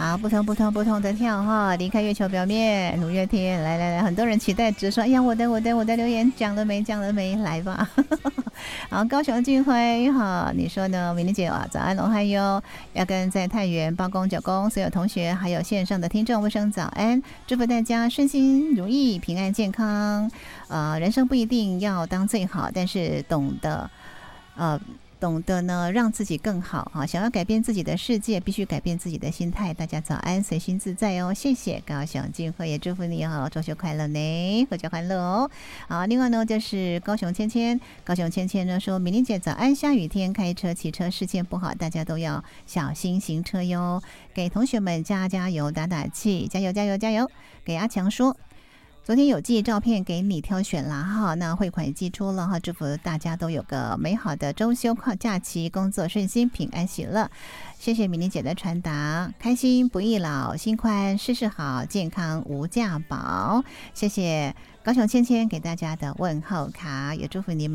好，不同的跳哈，离开月球表面，五月天，来，很多人期待着说，哎呀，我的留言讲了没，来吧。好，高雄聚会哈，你说呢？美玲姐啊，早安，龙嗨哟，要跟在太原八公九公所有同学，还有线上的听众，问声早安，祝福大家顺心如意，平安健康。人生不一定要当最好，但是懂得呢让自己更好哈，想要改变自己的世界，必须改变自己的心态。大家早安，随心自在哦，谢谢高雄聚会，也祝福你哦，中秋快乐呢，阖家欢乐哦。好，另外呢就是高雄芊芊呢说，美玲姐早安，下雨天开车骑车视线不好，大家都要小心行车哟，给同学们加油打气，加油。给阿强说，昨天有寄照片给你挑选啦哈，那汇款寄出了哈，祝福大家都有个美好的周休假期，工作顺心，平安喜乐。谢谢米妮姐的传达，开心不易老，心宽事事好，健康无价宝。谢谢高雄芊芊给大家的问候卡，也祝福你们。